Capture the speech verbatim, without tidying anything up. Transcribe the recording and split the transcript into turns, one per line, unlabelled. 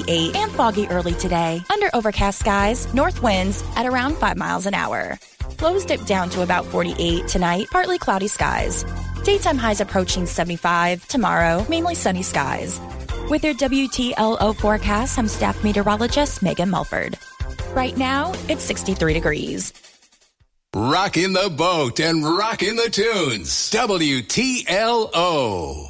forty-eight and foggy early today. Under overcast skies, north winds at around five miles an hour. Lows dip down to about forty-eight tonight, partly cloudy skies. Daytime highs approaching seventy-five. Tomorrow, mainly sunny skies. With your W T L O forecast, I'm staff meteorologist Megan Mulford. Right now, it's sixty-three degrees.
Rockin' the boat and rockin' the tunes. W T L O.